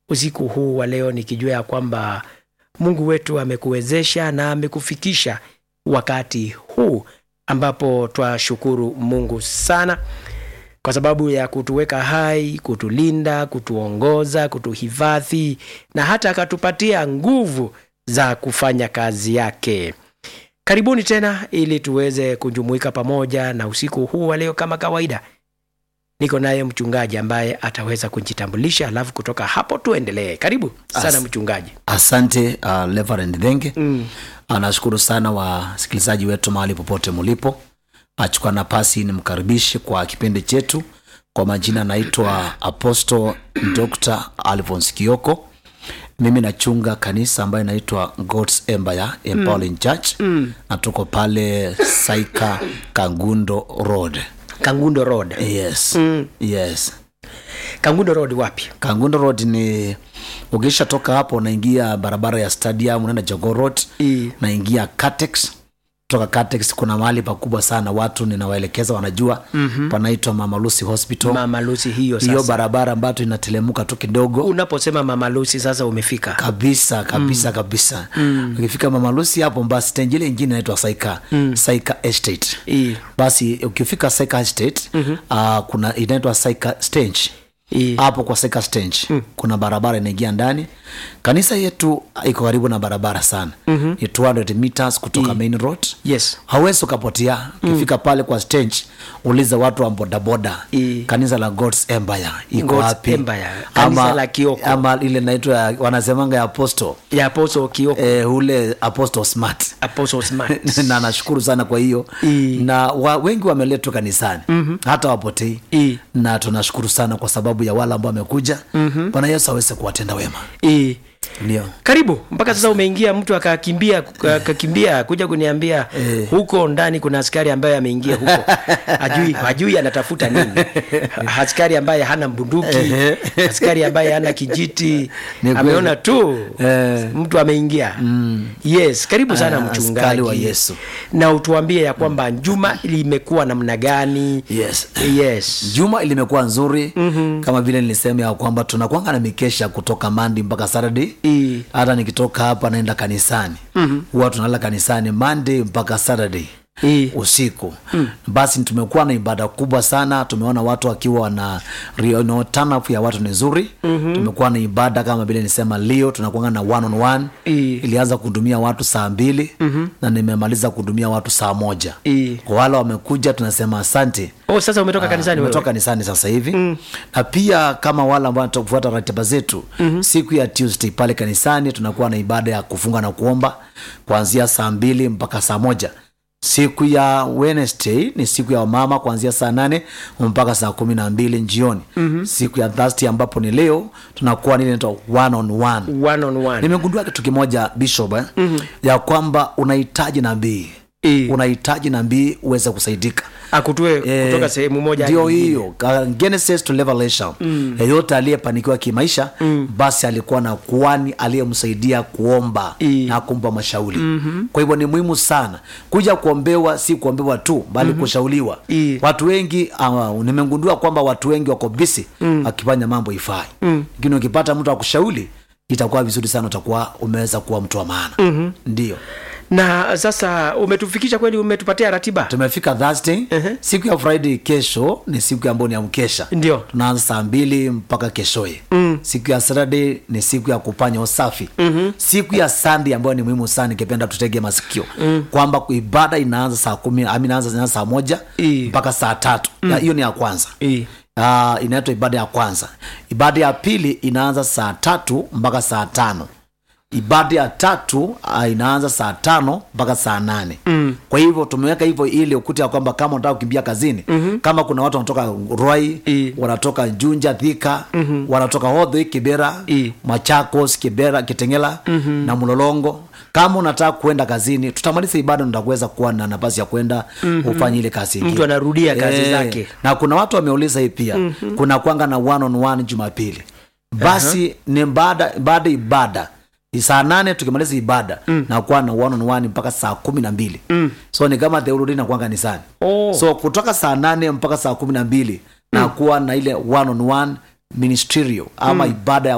usiku huu wa leo nikijua ya kwamba Mungu wetu amekuwezesha na amekufikisha wakati huu ambapo twashukuru Mungu sana kwa sababu ya kutuweka hai, kutulinda, kutuongoza, kutuhifadhi na hata akatupatia nguvu za kufanya kazi yake. Karibuni tena ili tuweze kujumuika pamoja na usiku huu wa leo kama kawaida. Niko naye mchungaji ambaye ataweza kujitambulisha, alafu kutoka hapo tuendelee. Karibu sana mchungaji. Asante Reverend Denge. Nashukuru sana wasikilizaji wetu mahali popote mlipo. Achukua nafasi nimkaribishe kwa kipindi chetu. Kwa majina naitwa Apostle Dr. Alphonse Kioko. Mimi nachunga kanisa ambayo inaitwa God's Empire Empowering Church. Na tuko pale Saika Kangundo Road. Kangundo Road. Yes. Yes. Kangundo Road wapi? Kangundo Road ni ukisha toka hapo unaingia barabara ya Stadium, unaenda Jogoo Road, unaingia Catex. Toka Catex kuna mahali pakubwa sana watu ninawaelekeza wanajua, panaitwa Mama Lucy Hospital. Mama Lucy hiyo sasa. Hiyo barabara ambayo inatelemuka tu kidogo. Unaposema Mama Lucy sasa umefika. Kabisa. Ukifika Mama Lucy hapo basi tenjile nyingine inaitwa Saika Estate. Basi ukifika Saika Estate kuna inaitwa Saika Stage. Hapo kwa Saika Stage kuna barabara inaingia ndani. Kanisa yetu iko karibu na barabara sana. Ni 200 meters kutoka main road. Yes. Hauwezi ukapotea. Ukifika pale kwa stage uliza watu wa bodaboda. Kanisa la God's Empire iko wapi? Kanisa la Kioko. Ama ile inaitwa wanasemanga ya Apostle. Ya Apostle Kioko. Ule Apostle Smart. Apostle Smart. Na nashukuru sana kwa hiyo. Na wengi wameletwa kanisani. Hata wapotei. Na tunashukuru sana kwa sababu ya wale ambao wamekuja. Bwana Yesu aweze kuwatenda wema. Ndio. Karibu. Mpaka sasa umeingia, mtu akakimbia kuja kuniambia huko ndani kuna askari ambaye ameingia huko. Hajui anatafuta nini. Askari ambaye hana bunduki, askari ambaye hana kijiti, ameona tu mtu ameingia. Yes, karibu sana mchungaji. Askari wa Yesu. Na utuambie ya kwamba juma limekuwa namna gani? Yes. Juma limekuwa nzuri. Kama vile nilisema ya kwamba tunakuanga na mikesha kutoka Monday mpaka Saturday. Hata nikitoka hapa naenda kanisani. Huwa tunalala kanisani Monday mpaka Saturday usiku. Basi tumekuwa na ibada kubwa sana. Tumeona watu wakiwa na turn up ya watu nzuri. Tumekuwa na ibada kama vile nisema leo tunakuanga na 1-on-1. Ilianza kuhudumia watu saa 2 na nimemaliza kuhudumia watu saa 1. Kwa wale wamekuja tunasema asante. Sasa umetoka kanisani wewe? Umetoka kanisani sasa hivi. Na pia kama wale ambao wanatafuta ratiba zetu, siku ya Tuesday pale kanisani tunakuwa na ibada ya kufunga na kuomba kuanzia saa 2 mpaka saa 1. Siku ya Wednesday ni siku ya mama kuanzia saa 8 mpaka saa 12 jioni. Siku ya Thursday ambapo ni leo tunakuwa nini inaitwa 1-on-1. Nimegundua kitu kimoja Bishop ya kwamba unahitaji nabii. Unahitaji nabii uweze kusaidika. Akutue kutoka sehemu moja hadi nyingine. Ndio hiyo. Genesis to Revelation. Yeyote aliyepanikiwa kimaisha basi alikuwa na kuhani aliyemsaidia kuomba na kumpa mashauri. Kwa hivyo ni muhimu sana kuja kuombewa, si kuombewa tu bali kushauriwa. Watu wengi nimegundua kwamba watu wengi wako busy akifanya mambo ifai. Lakini ukipata mtu akushauri itakuwa vizuri sana, utakuwa umeweza kuwa mtu wa maana. Ndio. Na sasa umetufikisha kweli, umetupatia ratiba. Tumefika Thursday. Siku ya Friday kesho ni siku ambayo ni ya mkesha. Ndio. Tunaanza saa 2 mpaka keshoe. Siku ya Saturday ni siku ya kufanya usafi. Siku ya Sunday ambayo ni muhimu sana, nikipenda tutege masikio kwamba ibada inaanza saa 10, inaanza saa 1 mpaka saa 3. Hiyo ni ya kwanza. Inaitwa ibada ya kwanza. Ibada ya pili inaanza saa 3 mpaka saa 5. Ibada ya tatu inaanza saa 5 mpaka saa 8. Kwa hivyo tumeweka hivyo ili ukute ya kwamba kama unataka kukimbia kazini, kama kuna watu wanatoka Ruai, wanatoka Junja, Thika, wanatoka Hodhi, Kibera, Machakos, Kibera, Kitengela na Mlolongo, kama unataka kwenda kazini, tutamaliza ibada nitakuweza kuwa na nafasi ya kwenda ufanye ile kazi nyingine. Mtu anarudia kazi zake. Na kuna watu wameuliza hii pia. Kuna kuanga na 1-on-1 Jumapili. Basi ni ibada saa 8 tukimaliza ibada na kuwa na 1-on-1 mpaka saa 12. So ni kama theurudi na kuanga kanisani. So kutoka saa 8 mpaka saa 12 na kuwa na ile 1-on-1 ministerial ama ibada ya